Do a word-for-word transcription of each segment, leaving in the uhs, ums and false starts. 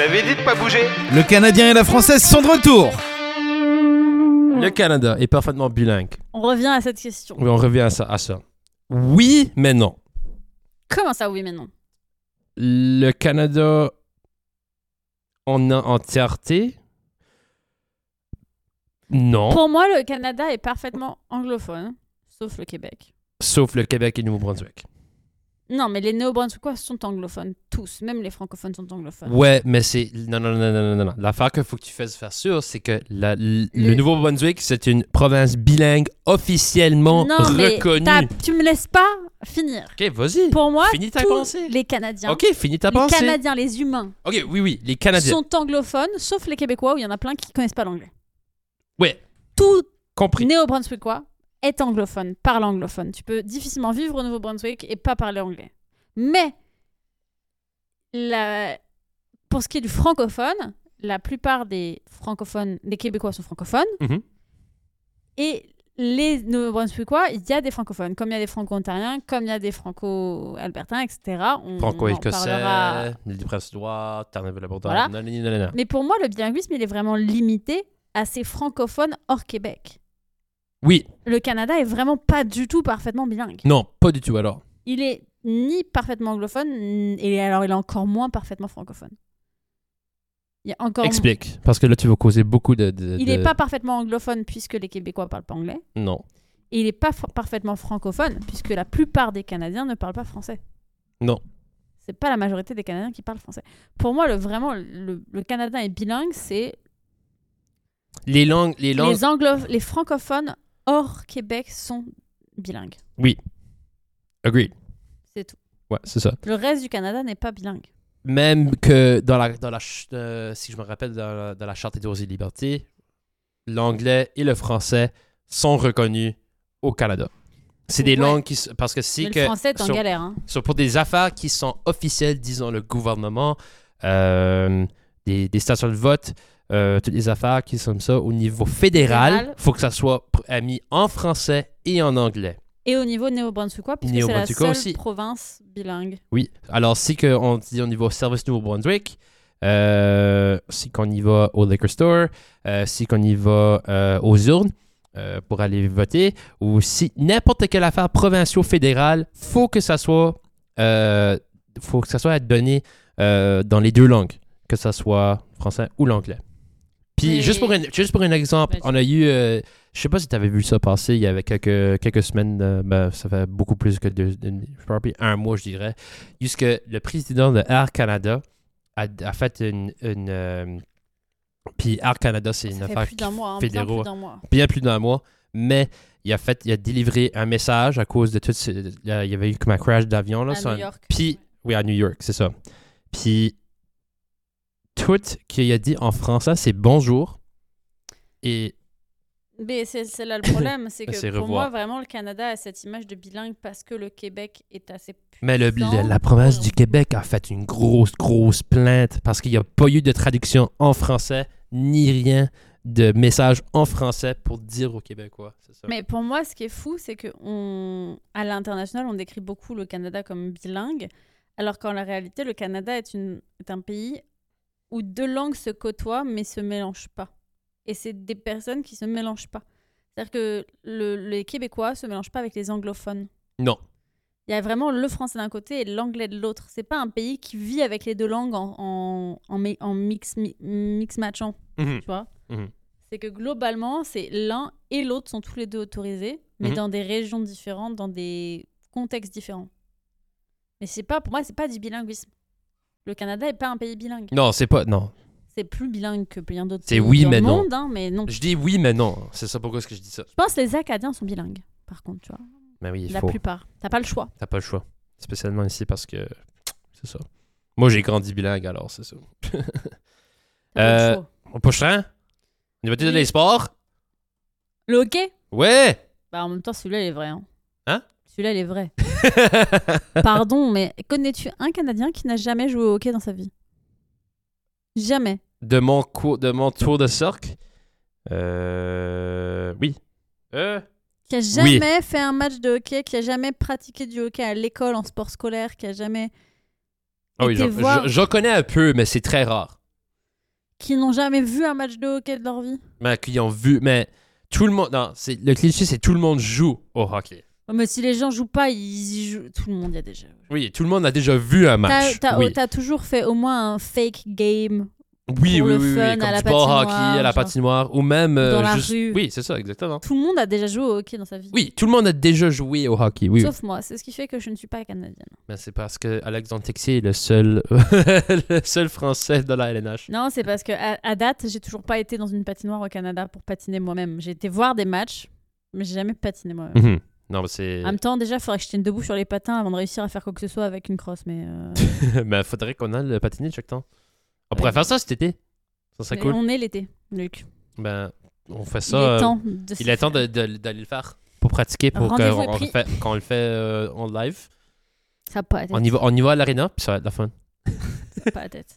l'avais dit de pas bouger. Le Canadien et la Française sont de retour. Le Canada est parfaitement bilingue. On revient à cette question. Oui, on revient à ça. À ça. Oui, mais non. Comment ça, oui, mais non? Le Canada en entièreté, non. Pour moi, le Canada est parfaitement anglophone, sauf le Québec. Sauf le Québec et le Nouveau-Brunswick. Non, mais les Néo-Brunswickois sont anglophones, tous. Même les francophones sont anglophones. Ouais, mais c'est... Non, non, non, non, non, non. L'affaire qu'il faut que tu fasses faire sûr, c'est que la, le, le Nouveau-Brunswick, c'est une province bilingue officiellement non, mais reconnue. Tu me laisses pas finir. OK, vas-y. Pour moi, finis ta tous pensée. les Canadiens, OK, finis ta les pensée. Canadiens, les humains, OK, oui, oui, les Canadiens. sont anglophones, sauf les Québécois, où il y en a plein qui connaissent pas l'anglais. Ouais. Tout Compris. Néo-Brunswickois est anglophone, parle anglophone. Tu peux difficilement vivre au Nouveau-Brunswick et pas parler anglais. Mais la... pour ce qui est du francophone, la plupart des francophones, des Québécois sont francophones. Mm-hmm. Et les Nouveau-Brunswickois, il y a des francophones, comme il y a des franco-ontariens, comme il y a des franco-albertains, et cetera. On, Franco-écossais, on parlera... l'île prince édouard Terre-Neuve-Labrador. Voilà. Non, non, non, non. Mais pour moi, le bilinguisme, il est vraiment limité à ces francophones hors Québec. Oui. Le Canada est vraiment pas du tout parfaitement bilingue. Non, pas du tout alors. Il est ni parfaitement anglophone, et alors il est encore moins parfaitement francophone. Il y a encore Explique, parce que là tu vas causer beaucoup de... de il de... n'est pas parfaitement anglophone puisque les Québécois parlent pas anglais. Non. Et il n'est pas f- parfaitement francophone puisque la plupart des Canadiens ne parlent pas français. Non. C'est pas la majorité des Canadiens qui parlent français. Pour moi, le, vraiment, le, le Canadien est bilingue, c'est... Les langues... Les, langues... les, anglo- les francophones hors Québec sont bilingues. Oui. Agreed. C'est tout. Ouais, c'est ça. Le reste du Canada n'est pas bilingue. Même que dans la... Dans la euh, si je me rappelle, dans la, dans la Charte des droits et libertés, l'anglais et le français sont reconnus au Canada. C'est des Ouais. langues qui... Parce que si Mais que... le français est en sur, galère. Hein. sur- pour des affaires qui sont officielles, disons le gouvernement, euh, des, des stations de vote, euh, toutes les affaires qui sont comme ça au niveau fédéral, Fédéral. il faut que ça soit pr- mis en français et en anglais. Et au niveau néo-brunswickois, puisque c'est la Néo-Brunswickois seule aussi. province bilingue. Oui. Alors, si que on dit au niveau service Nouveau-Brunswick, euh, si qu'on y va au liquor store, euh, si qu'on y va euh, aux urnes euh, pour aller voter, ou si n'importe quelle affaire provinciale ou fédérale, faut que ça soit, euh, faut que ça soit donné euh, dans les deux langues, que ça soit français ou l'anglais. Puis, Mais- juste, pour un, juste pour un exemple, Vas-y. on a eu, euh, je sais pas si tu avais vu ça passer, il y avait quelques, quelques semaines, euh, ben, ça fait beaucoup plus que deux, une- probably un mois, je dirais, jusque le président de Air Canada a, a fait une... une euh, puis Air Canada, c'est une Ça fait affaire plus d'un mois. Hein, bien fédéraux, plus d'un mois. bien plus d'un mois, mais il a fait, il a délivré un message à cause de tout ce, il y avait eu comme un crash d'avion, là, À sur New un- York. Puis, oui, à New York, c'est ça. Puis, tout qu'il a dit en français, c'est bonjour. Et Mais c'est, c'est là le problème, c'est que C'est pour revoir. moi, vraiment, le Canada a cette image de bilingue parce que le Québec est assez puissant. mais le- le- la province du Québec a fait une grosse, grosse plainte parce qu'il n'y a pas eu de traduction en français, ni rien de message en français pour dire aux Québécois. C'est ça. Mais pour moi, ce qui est fou, c'est que on, à l'international, on décrit beaucoup le Canada comme bilingue, alors qu'en la réalité, le Canada est, une, est un pays où deux langues se côtoient mais se mélangent pas. Et c'est des personnes qui se mélangent pas. C'est-à-dire que le- les Québécois se mélangent pas avec les anglophones. Non. Il y a vraiment le français d'un côté et l'anglais de l'autre. C'est pas un pays qui vit avec les deux langues en, en, en, mi- en mix, mi- mix matchant, Mhm. tu vois. Mhm. C'est que globalement, c'est l'un et l'autre sont tous les deux autorisés, mais Mhm. dans des régions différentes, dans des contextes différents. Mais c'est pas, pour moi, c'est pas du bilinguisme. Le Canada est pas un pays bilingue. Non, c'est pas... Non. C'est plus bilingue que plein d'autres C'est pays oui, dans mais le non. monde, hein, mais non. Je dis oui, mais non. C'est ça pourquoi est-ce que je dis ça. Je pense que les Acadiens sont bilingues, par contre, tu vois. Mais oui, il La faut. plupart. T'as pas le choix. T'as pas le choix. Spécialement ici parce que... C'est ça. Moi, j'ai grandi bilingue, alors c'est ça. T'as pas Euh, le choix. On push rien? On va Oui. des sports? Le hockey? Ouais! Bah, en même temps, celui-là, il est vrai. Hein, Hein? Celui-là, il est vrai. Pardon, mais connais-tu un Canadien qui n'a jamais joué au hockey dans sa vie? Jamais. de mon cours, de mon tour de cirque? Euh... Oui. Euh... Qui a jamais fait un match de hockey, qui a jamais pratiqué du hockey à l'école, en sport scolaire, qui a jamais Ah oui, été je, voir... je- je connais un peu, mais c'est très rare. qui n'ont jamais vu un match de hockey de leur vie. Mais qui ont vu. Mais tout le monde. Non, c'est, le cliché, c'est tout le monde joue au hockey. Mais si les gens jouent pas, ils y jouent. Tout le monde y a déjà. Oui, tout le monde a déjà vu un match. T'as, t'as, oui. t'as toujours fait au moins un fake game. Oui, pour oui, le oui, oui, fun, comme à la du ball patinoire, hockey, à la genre. patinoire, ou même euh, Dans la juste... rue. Oui, c'est ça, exactement. Tout le monde a déjà joué au hockey dans sa vie. Oui, tout le monde a déjà joué au hockey, oui. Sauf moi, c'est ce qui fait que je ne suis pas canadienne. Mais c'est parce que Alexandre Texier est le seul, le seul Français de la L N H. Non, c'est parce que à, à date, j'ai toujours pas été dans une patinoire au Canada pour patiner moi-même. J'ai été voir des matchs, mais j'ai jamais patiné moi-même. Mhm. Non, mais c'est... En même temps, déjà, il faudrait que je tienne debout sur les patins avant de réussir à faire quoi que ce soit avec une crosse, mais... Euh... mais faudrait qu'on aille le patiner chaque temps. On Ouais. pourrait faire ça cet été. Ça serait mais cool. on est l'été, Luc. Ben, on fait ça... Il est euh, temps de Il est temps de- de- d'aller le faire. Pour pratiquer, pour Rendez-vous qu'on est on pris. le fait, qu'on le fait euh, en live. Ça n'a pas la tête. On y va, on y va à l'arena, puis ça va être la fun. Ça a pas la tête.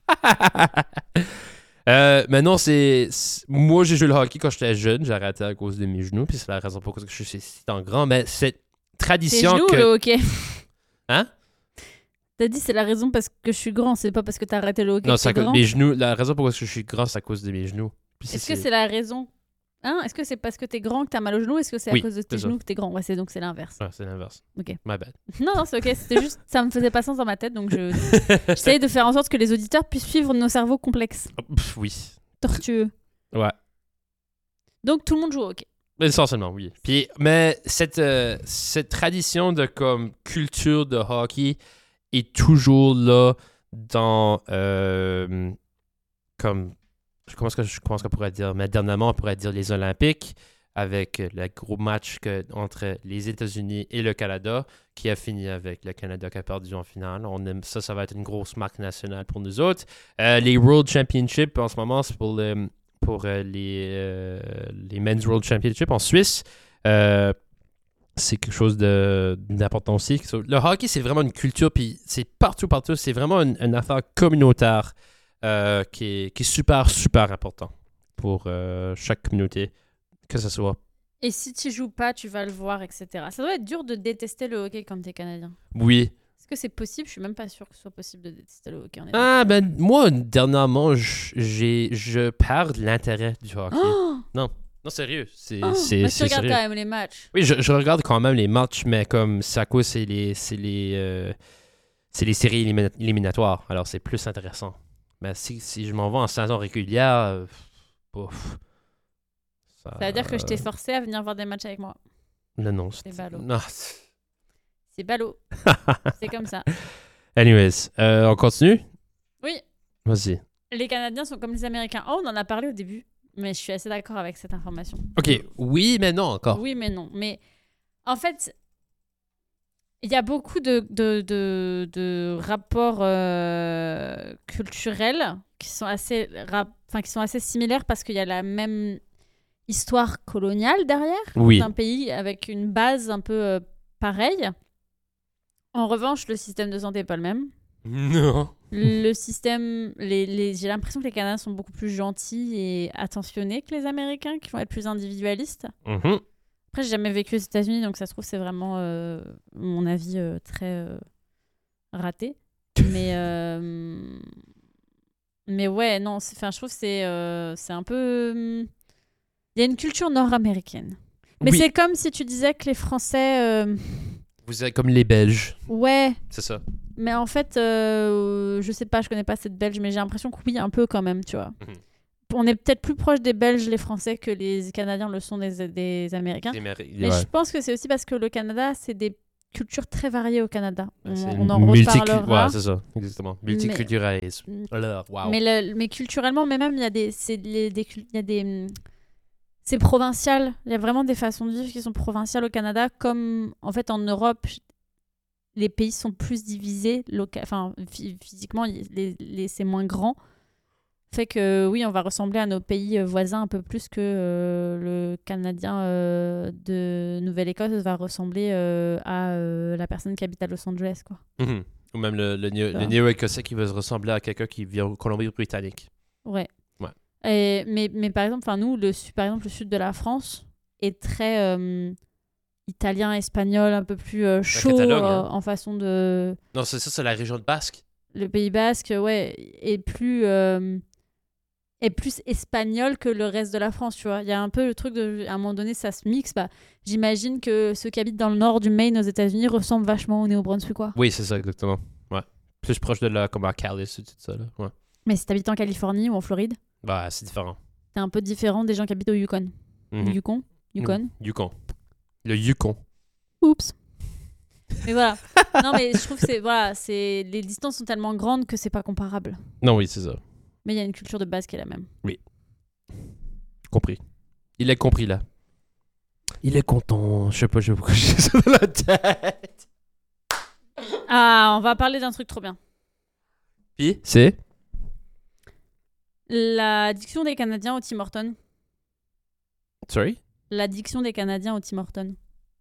euh, mais non, c'est, c'est- moi, j'ai joué le hockey quand j'étais jeune. J'ai arrêté à cause de mes genoux. Puis c'est la raison pourquoi je suis si tant grand. Mais cette Tes tradition genoux, que... le hockey. Hein? T'as dit c'est la raison parce que je suis grand, c'est pas parce que t'as arrêté le hockey Non, que c'est à t'es cause grand. mes genoux. La raison pourquoi je suis grand, c'est à cause de mes genoux. Puis Est-ce que c'est la raison Hein Est-ce que c'est parce que t'es grand que t'as mal aux genoux? Est-ce que c'est Oui, à cause de tes c'est ça. genoux que t'es grand? Ouais, c'est donc c'est l'inverse. Ah, c'est l'inverse. Ok. My bad. Non, non, c'est ok. C'était juste, ça me faisait pas sens dans ma tête, donc je j'essayais de faire en sorte que les auditeurs puissent suivre nos cerveaux complexes, Pff, oui. tortueux. Ouais. Donc tout le monde joue au hockey. Essentiellement, oui. Puis, mais cette, euh, cette tradition de comme culture de hockey est toujours là dans euh, comme comment est-ce que je comment est-ce qu'on pourrait dire, mais dernièrement on pourrait dire les Olympiques avec le gros match que, entre les États-Unis et le Canada qui a fini avec le Canada qui a perdu en finale. On aime ça, ça va être une grosse marque nationale pour nous autres. Euh, les World Championships en ce moment c'est pour le pour euh, les, euh, les Men's World Championship en Suisse. Euh, c'est quelque chose de, d'important aussi. Le hockey, c'est vraiment une culture, puis c'est partout, partout. C'est vraiment une, une affaire communautaire euh, qui, est, qui est super, super important pour euh, chaque communauté, que ce soit. Et si tu joues pas, tu vas le voir, et cetera. Ça doit être dur de détester le hockey quand t'es canadien. Oui. Est-ce que c'est possible? Je suis même pas sûre que ce soit possible de détester le hockey. En Ah, ben, moi, dernièrement, j- j'ai, je perds l'intérêt du hockey. Oh Non, sérieux. C'est, Oh c'est, Bah, tu c'est regardes sérieux. quand même les matchs. Oui, je, je regarde quand même les matchs, mais comme c'est à cause, c'est les, c'est les, euh, c'est les séries élimina- éliminatoires. Alors, c'est plus intéressant. Mais si, si je m'en vais en saison régulière, euh, pouf, ça, Ça veut dire que je t'ai forcé à venir voir des matchs avec moi. Non, non. C'est ballot. Non. C'est ballot. C'est comme ça. Anyways, euh, on continue? Oui, Vas-y. les Canadiens sont comme les Américains. Oh, on en a parlé au début, mais je suis assez d'accord avec cette information. Ok, oui, mais non encore. Oui, mais non. Mais en fait, il y a beaucoup de, de, de, de rapports euh, culturels qui sont, assez rap- enfin, qui sont assez similaires parce qu'il y a la même histoire coloniale derrière. Oui. D'un pays avec une base un peu euh, pareille. En revanche, le système de santé n'est pas le même. Non. Le système, les, les, j'ai l'impression que les Canadiens sont beaucoup plus gentils et attentionnés que les Américains, qui vont être plus individualistes. Mhm. Après, j'ai jamais vécu aux États-Unis, donc ça se trouve, c'est vraiment euh, mon avis euh, très euh, raté. Mais, euh, mais ouais, non, c'est- enfin, je trouve que c'est, euh, c'est un peu. Il y a une culture nord-américaine. Mais Oui. c'est comme si tu disais que les Français. euh, Vous êtes comme les Belges, Ouais, c'est ça. mais en fait, euh, je sais pas, je connais pas cette Belge, mais j'ai l'impression que oui, un peu quand même, tu vois. Mhm. On est peut-être plus proche des Belges, les Français, que les Canadiens le sont des, des Américains. Les Américains, Mais ouais. je pense que c'est aussi parce que le Canada, c'est des cultures très variées au Canada. On, C'est on en multicu- reparlera. Ouais, c'est ça, exactement. Multiculturalisme. Mm. Alors, wow. Mais, le- mais culturellement, mais même, il y a des... c'est les- des cul- il y a des hum, c'est provincial. Il y a vraiment des façons de vivre qui sont provinciales au Canada, comme en fait en Europe, les pays sont plus divisés, loca- enfin phy- physiquement, il- les, les- c'est moins grand. Fait que oui, on va ressembler à nos pays euh, voisins un peu plus que euh, le Canadien euh, de Nouvelle-Écosse va ressembler euh, à euh, la personne qui habite à Los Angeles, quoi. Mhm. Ou même le, le, néo- Ça. le néo-écossais qui va se ressembler à quelqu'un qui vient au Colombie-Britannique. Ouais. Ouais. Et, mais, mais par exemple, enfin nous, le, su- par exemple, le sud de la France est très euh, italien, espagnol, un peu plus euh, chaud Catalogne, euh, hein. en façon de... Non, c'est ça, c'est la région de Basque. Le Pays Basque, ouais, est plus... euh, est plus espagnol que le reste de la France, tu vois. Il y a un peu le truc de, à un moment donné, ça se mixe. Bah, j'imagine que ceux qui habitent dans le nord du Maine aux États-Unis ressemblent vachement au Néo-Brunswickois. Oui, c'est ça, exactement. Ouais. Plus proche de la, comme à Calais, tout ça, là. Ouais. Mais si t'habites en Californie ou en Floride, Bah, c'est différent. t'es un peu différent des gens qui habitent au Yukon. Mhm. Yukon Yukon Mhm. Yukon. Le Yukon. Oups. Mais voilà. Non, mais je trouve que c'est, voilà, c'est, les distances sont tellement grandes que c'est pas comparable. Non, oui, c'est ça. Mais il y a une culture de base qui est la même. Compris. Il est compris, là. Il est content. Je sais pas, je sais pas pourquoi j'ai ça dans la tête. Ah, on va parler d'un truc trop bien. Puis, c'est... L'addiction des Canadiens au Tim Hortons. Sorry? L'addiction des Canadiens au Tim Hortons.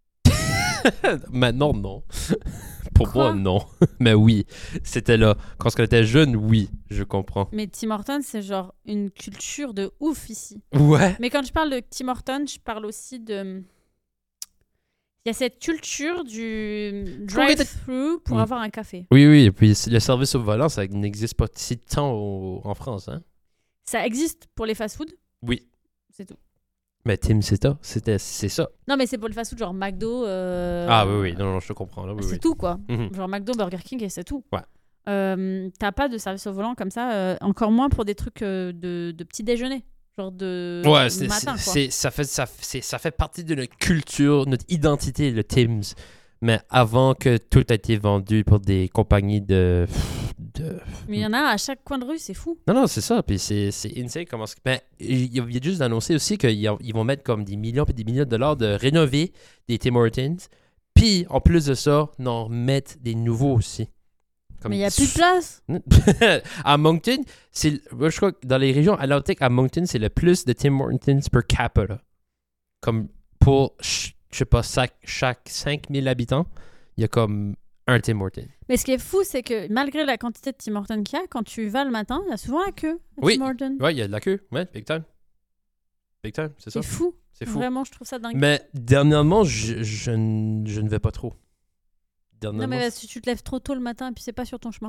Maintenant, non. Pour Quoi? moi, non. Mais oui, c'était là. Quand on était jeune, oui, je comprends. Mais Tim Hortons, c'est genre une culture de ouf ici. Ouais. Mais quand je parle de Tim Hortons, je parle aussi de... Il y a cette culture du drive-thru pour Mm. avoir un café. Oui, oui, et puis le service au volant, ça n'existe pas si tant au- en France, hein? Ça existe pour les fast-foods, Oui. c'est tout. Mais Tim, c'est ça. C'était, c'est ça. Non, mais c'est pour les fast-food, genre McDo. euh, Ah oui, oui, non, non, je te comprends. Là, oui, c'est oui. tout, quoi. Mhm. Genre McDo, Burger King, et c'est tout. Ouais. Euh, t'as pas de service au volant comme ça, euh, encore moins pour des trucs euh, de, de petit déjeuner. Genre de Ouais, de c'est, matin, c'est, quoi. c'est- ça, fait, ça, c'est- ça fait partie de notre culture, notre identité, le Tim's. Mais avant que tout a été vendu pour des compagnies de... de... Mais il y en a à chaque coin de rue, c'est fou. Non, non, c'est ça. Puis c'est, c'est insane comment... Ben, il y a il y a juste d'annoncer aussi qu'ils ils vont mettre comme des millions et des millions de dollars de rénover des Tim Hortons. Puis, en plus de ça, d'en mettre des nouveaux aussi. Comme Mais il y a plus de place. à Moncton, c'est, moi, je crois que dans les régions atlantiques, à Moncton, c'est le plus de Tim Hortons per capita. Comme pour, ch- je sais pas, chaque, chaque cinq mille habitants, il y a comme un Tim Hortons. Mais ce qui est fou, c'est que malgré la quantité de Tim Hortons qu'il y a, quand tu vas le matin, il y a souvent la queue à Oui. Tim Hortons. Ouais, il y a de la queue. Ouais, big time. Big time, c'est ça. C'est fou. C'est fou. Vraiment, je trouve ça dingue. Mais dernièrement, je, je, ne- je ne vais pas trop. Dernièrement, Non, mais parce que tu te lèves trop tôt le matin et puis c'est pas sur ton chemin.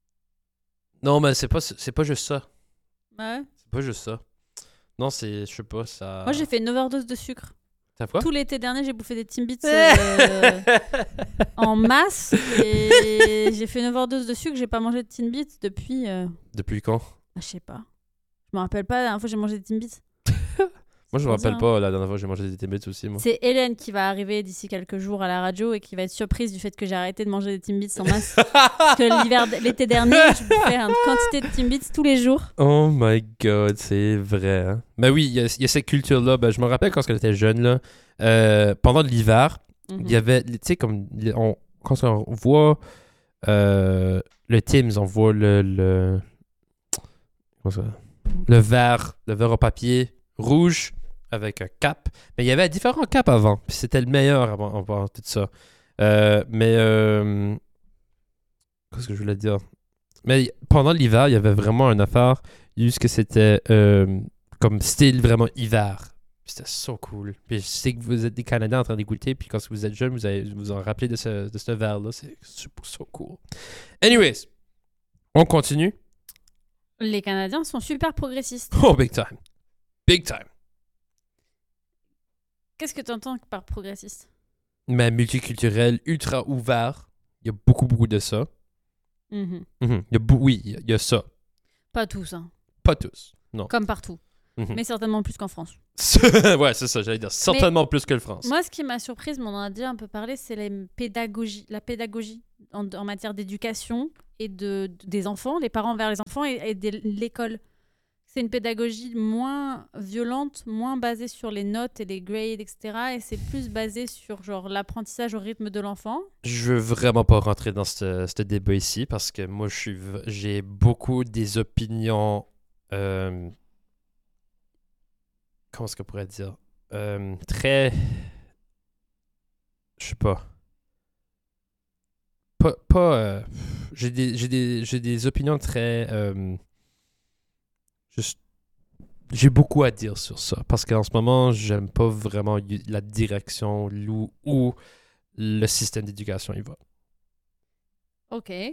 non, mais c'est pas, c'est pas juste ça. Ouais. C'est pas juste ça. Non, c'est, je sais pas, ça... Moi, j'ai fait une overdose de sucre. T'as quoi? Tout l'été dernier, j'ai bouffé des Timbits euh, en masse. Et j'ai fait une overdose de sucre. J'ai pas mangé de Timbits depuis. euh, Depuis quand? ah, je sais pas. Je me rappelle pas la dernière fois que j'ai mangé des Timbits. Moi, je me Faut rappelle dire, pas la dernière fois que j'ai mangé des Timbits aussi, moi. C'est Hélène qui va arriver d'ici quelques jours à la radio et qui va être surprise du fait que j'ai arrêté de manger des Timbits en masse. Parce que l'hiver, l'été dernier, je bouffais une quantité de Timbits tous les jours. Oh my god, c'est vrai. Hein? Mais oui, il y, a- il y a cette culture-là. Ben, je me rappelle quand j'étais jeune, là, euh, pendant l'hiver, Mhm. il y avait, tu sais, comme, on, quand on voit euh, le Tim's, on voit le, le, comment ça? le verre, le verre en papier rouge avec un cap. Mais il y avait différents caps avant. Puis c'était le meilleur avant, avant tout ça. Euh, mais, euh, qu'est-ce que je voulais dire? Mais pendant l'hiver, il y avait vraiment une affaire, juste que c'était euh, comme style vraiment hiver. Puis c'était so cool. Puis je sais que vous êtes des Canadiens en train d'écouter, puis quand vous êtes jeunes, vous allez vous en rappeler de ce, de ce verre-là. C'est super so cool. Anyways, on continue. Les Canadiens sont super progressistes. Oh, big time. Big time. Qu'est-ce que tu entends par progressiste? Mais multiculturel, ultra ouvert. Il y a beaucoup, beaucoup de ça. Mhm. Mhm. Il y a bou- oui, il y a- il y a ça. Pas tous, hein. Pas tous. Non. Comme partout. Mhm. Mais certainement plus qu'en France. ouais, c'est ça, j'allais dire. Certainement plus que le France. Moi, ce qui m'a surprise, mais on en a déjà un peu parlé, c'est les pédagogies, la pédagogie en, en matière d'éducation et de, de- des enfants, les parents vers les enfants et, et de l'école. C'est une pédagogie moins violente, moins basée sur les notes et les grades, et cetera. Et c'est plus basé sur genre l'apprentissage au rythme de l'enfant. Je veux vraiment pas rentrer dans ce ce débat ici parce que moi, je suis, v- j'ai beaucoup des opinions. euh, comment est-ce qu'on pourrait dire? Euh, très. Je sais pas. Pas. pas euh, j'ai, des, j'ai, des, j'ai des opinions très. euh, juste. J'ai beaucoup à dire sur ça parce qu'en ce moment, j'aime pas vraiment y- la direction où, où le système d'éducation il va. Ok.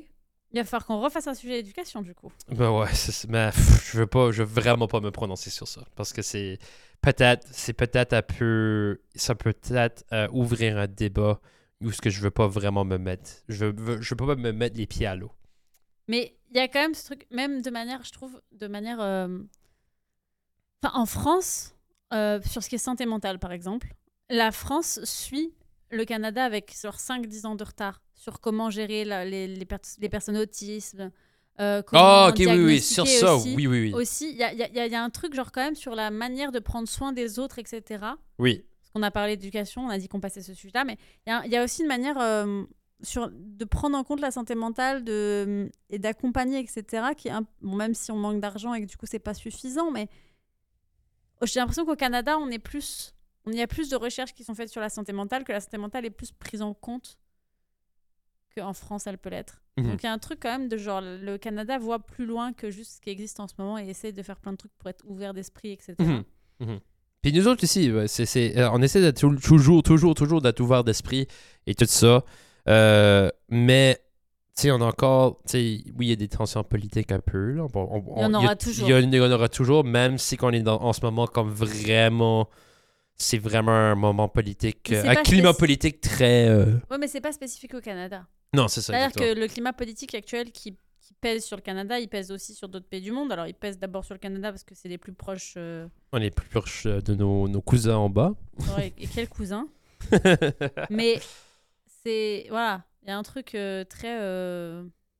Il va falloir qu'on refasse un sujet d'éducation, du coup. Ben ouais, c'est, c'est- mais pff, je veux pas, je veux vraiment pas me prononcer sur ça. Parce que c'est peut-être, c'est peut-être un peu, ça peut peut-être euh, ouvrir un débat où ce que je veux pas vraiment me mettre. Je veux, je veux pas me mettre les pieds à l'eau. Mais il y a quand même ce truc, même de manière, je trouve, de manière... euh, Enfin, en France, euh, sur ce qui est santé mentale, par exemple, la France suit le Canada avec genre cinq dix ans de retard sur comment gérer la- les, les, per- les personnes autistes, euh, comment Ah, ok, oui, oui, diagnostiquer sur ça, aussi. oui, oui, oui. Aussi, il y a, il y a- il y a- il y a un truc genre quand même sur la manière de prendre soin des autres, et cetera. Oui. Parce qu'on a parlé d'éducation, on a dit qu'on passait ce sujet-là, mais il y a, il y a aussi une manière euh, sur, de prendre en compte la santé mentale de, et d'accompagner, et cetera. Qui est un- bon, même si on manque d'argent et que du coup, c'est pas suffisant, mais j'ai l'impression qu'au Canada, on est plus, on y a plus de recherches qui sont faites sur la santé mentale, que la santé mentale est plus prise en compte qu'en France, elle peut l'être. Mhm. Donc il y a un truc quand même de genre, le Canada voit plus loin que juste ce qui existe en ce moment et essaie de faire plein de trucs pour être ouvert d'esprit, et cetera. Mhm. Mhm. Puis nous autres ici, ouais, c'est, c'est, euh, on essaie d'être tou- toujours, toujours, toujours d'être ouvert d'esprit et tout ça. Euh, mais, tu sais, on a encore, tu sais, oui, il y a des tensions politiques un peu. Là. On- on- Il y en on- aura il y a- toujours. Il y, a- il y en aura toujours, même si qu'on est dans, en ce moment comme vraiment, c'est vraiment un moment politique, Mais c'est euh, un pas climat spéc- politique très... euh, Ouais, mais c'est pas spécifique au Canada. Non, c'est ça. C'est-à-dire exactement. que le climat politique actuel qui, qui pèse sur le Canada, il pèse aussi sur d'autres pays du monde. Alors il pèse d'abord sur le Canada parce que c'est les plus proches. euh, On est plus proche euh, de nos, nos cousins en bas. ouais, et quel cousin. Mais c'est. Voilà, il y a un truc euh, très. euh,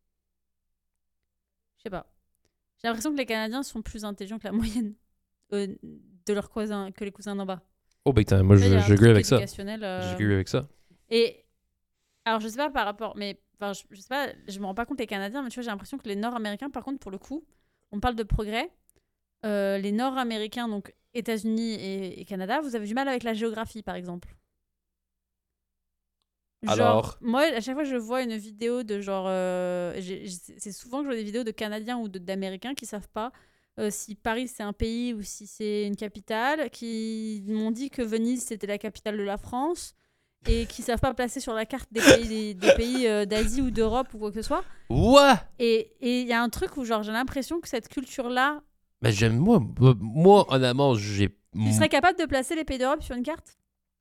Je sais pas. J'ai l'impression que les Canadiens sont plus intelligents que la moyenne euh, de leurs cousins, que les cousins d'en bas. Oh, big time. Moi, Tu sais, il y je- a un j'agree truc avec ça. éducationnel, euh, J'agree avec ça. Et alors, je sais pas par rapport, mais enfin, je, je sais pas, je me rends pas compte les Canadiens, mais tu vois, j'ai l'impression que les Nord-Américains, par contre, pour le coup, on parle de progrès. Euh, les Nord-Américains, donc États-Unis et, et Canada, vous avez du mal avec la géographie, par exemple. Genre, Alors moi, à chaque fois que je vois une vidéo de genre, euh, j'ai- j'ai- c'est souvent que je vois des vidéos de Canadiens ou de- d'Américains qui savent pas euh, si Paris c'est un pays ou si c'est une capitale, qui m'ont dit que Venise c'était la capitale de la France et qui savent pas placer sur la carte des pays, des, des pays euh, d'Asie ou d'Europe ou quoi que ce soit. Ouais! Et il y a un truc où genre j'ai l'impression que cette culture-là, Mais j'aime, moi, moi, honnêtement, j'ai... tu serais capable de placer les pays d'Europe sur une carte?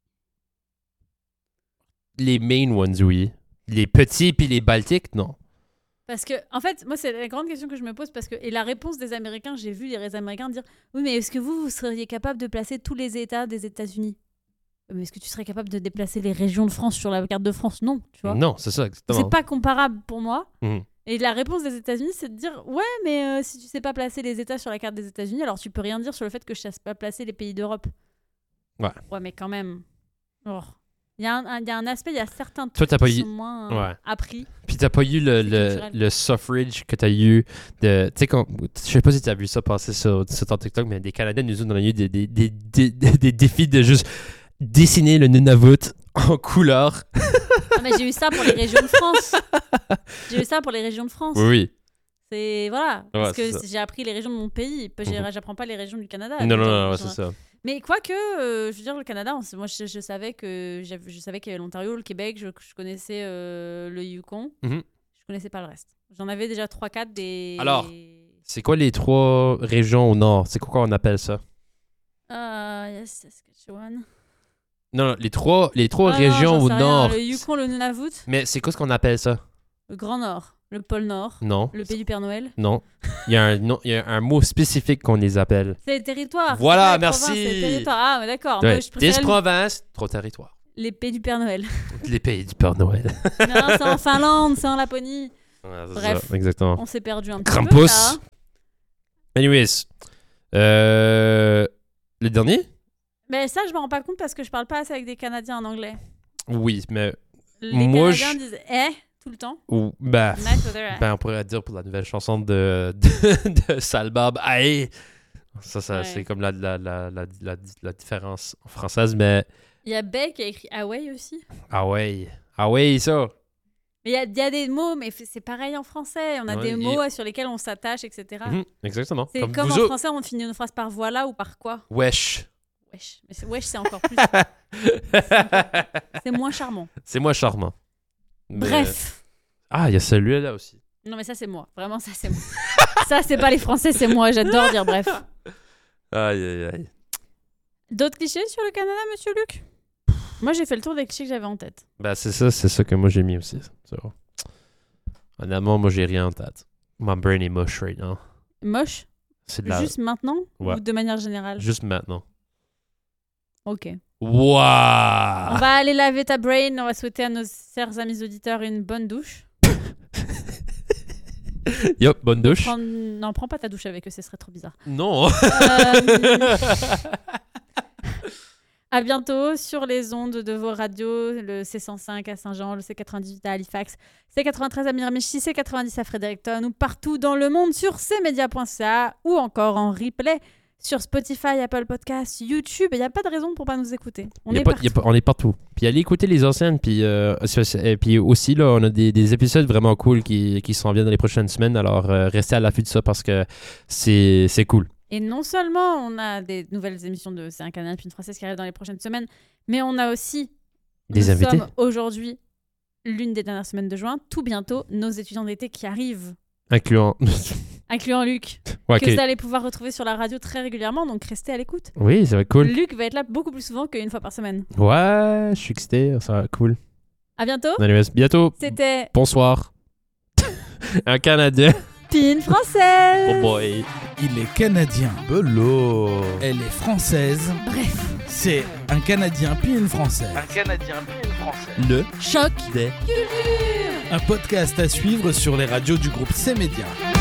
Les main ones, oui. Les petits puis les baltiques, non. Parce que, en fait, moi, c'est la grande question que je me pose. Parce que, et la réponse des Américains, j'ai vu les Américains dire oui, mais est-ce que vous, vous seriez capable de placer tous les États des États-Unis? Mais est-ce que tu serais capable de déplacer les régions de France sur la carte de France? Non, tu vois. Non, c'est ça, exactement. C'est pas comparable pour moi. Mhm. Et la réponse des États-Unis, c'est de dire ouais, mais euh, si tu sais pas placer les États sur la carte des États-Unis, alors tu peux rien dire sur le fait que je sais pas placer les pays d'Europe. Ouais. Ouais, mais quand même. Oh. Il y, a un- un- il y a un aspect, il y a certains Toi, trucs t'as pas qui eu- sont moins euh, Ouais. appris. Puis t'as pas eu le, C'est le, culturel. le suffrage que t'as eu de... Tu sais, quand... Je sais pas si t'as vu ça passer sur, sur ton TikTok, mais des Canadiens, nous autres, on a eu des, des, des, des, des défis de juste dessiner le Nunavut en couleur. Ah, mais j'ai eu ça pour les régions de France. J'ai eu ça pour les régions de France. Oui, oui. C'est voilà. Ouais, parce c'est que ça. si j'ai appris les régions de mon pays. Peut- j'ai- Mhm. J'apprends pas les régions du Canada. Non, non, Donc, non, ouais, euh, c'est ça. Mais quoique, euh, je veux dire, le Canada, on sait- moi, je, je savais que j'avais- je savais qu'il y avait l'Ontario, le Québec, je, je connaissais euh, le Yukon. Mhm. Je connaissais pas le reste. J'en avais déjà trois quatre des. Alors. C'est quoi les trois régions au nord? C'est quoi qu'on appelle ça? Ah, yes, Saskatchewan. Non, non, les trois, les trois Ah non, régions j'en au sais rien. nord. Le Yukon, le Nunavut, Mais c'est quoi ce qu'on appelle ça? le Grand Nord, le pôle Nord, Non. le pays du Père Noël. Non. Il y a un, nom- il y a un mot spécifique qu'on les appelle. C'est les territoires. Voilà, c'est pas les merci. provinces, c'est les territoires. Ah, mais d'accord. Ouais. Moi, je préférais dix le- provinces, trop territoire. les pays du Père Noël. Les pays du Père Noël. Non, c'est en Finlande, c'est en Laponie. Ouais, c'est Bref. ça, exactement. On s'est perdu un petit peu. Krampus. là. Anyways. Euh, le dernier? Mais ça, je me rends pas compte parce que je parle pas assez avec des Canadiens en anglais. Oui, mais... Les Moi, Canadiens je- disent eh tout le temps. ou bah, Nice weather, eh. ben, on pourrait dire pour la nouvelle chanson de, de, de Salbab. Aïe! Ça, ça Ouais. c'est comme la, la, la, la, la, la différence en française, mais... Il y a Beck qui a écrit Away aussi. Ah ouais. Ah ouais, ça. Mais il y a, il y a des mots, mais f- c'est pareil en français. On a Ouais, des et- mots sur lesquels on s'attache, et cetera. Mhm, exactement. C'est Comme, comme, vous en autres. français, on finit une phrase par voilà ou par quoi. Wesh. Wesh. Mais c'est- wesh, c'est encore plus. C'est moins charmant. C'est moins charmant. Mais- Bref. Ah, il y a celui-là aussi. Non, mais ça, c'est moi. Vraiment, ça, c'est moi. Ça, c'est pas les Français, c'est moi. J'adore dire bref. Aïe, aïe, aïe. D'autres clichés sur le Canada, monsieur Luc? Moi, j'ai fait le tour des clichés que j'avais en tête. Ben, c'est ça, c'est ça que moi j'ai mis aussi. So. Honnêtement, moi j'ai rien en tête. My brain est moche right now. Moche? C'est de la... Juste maintenant? Ouais. Ou de manière générale? Juste maintenant. Ok. Waouh! On va aller laver ta brain. On va souhaiter à nos chers amis auditeurs une bonne douche. Yup, bonne douche. Prends... Non, prends pas ta douche avec eux, ce serait trop bizarre. Non! Euh... À bientôt sur les ondes de vos radios, le C cent cinq à Saint-Jean, le C quatre-vingt-dix-huit à Halifax, C quatre-vingt-treize à Miramichi, C quatre-vingt-dix à Fredericton ou partout dans le monde sur c media point c a ou encore en replay sur Spotify, Apple Podcasts, YouTube. Il n'y a pas de raison pour pas nous écouter. On Y a est pas, partout. y a pas- on est partout. Puis allez écouter les anciennes. Puis, euh, et puis aussi, là, on a des, des épisodes vraiment cool qui, qui s'en viennent dans les prochaines semaines. Alors, euh, restez à l'affût de ça parce que c'est, c'est cool. Et non seulement on a des nouvelles émissions de C'est un Canadien puis une Française qui arrivent dans les prochaines semaines, mais on a aussi, Des nous invités. sommes aujourd'hui l'une des dernières semaines de juin, tout bientôt nos étudiants d'été qui arrivent, Incluant. incluant Luc, Ouais, que ok. vous allez pouvoir retrouver sur la radio très régulièrement, donc restez à l'écoute. Oui, ça va être cool. Luc va être là beaucoup plus souvent qu'une fois par semaine. Ouais, je suis excité. Ça va être cool. À bientôt. Anyways, bientôt. C'était Bonsoir. Un Canadien. Pine Française. Oh boy. Il est canadien. Bello. Elle est française. Bref, C'est un Canadien puis une Française. Un Canadien puis une Française. Le choc. Des. un podcast à suivre sur les radios du groupe C Média.